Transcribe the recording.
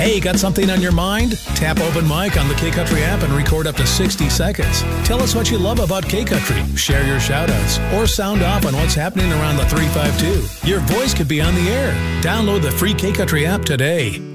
Hey, got something on your mind? Tap Open Mic on the K-Country app and record up to 60 seconds. Tell us what you love about K-Country, share your shout-outs, or sound off on what's happening around the 352. Your voice could be on the air. Download the free K-Country app today.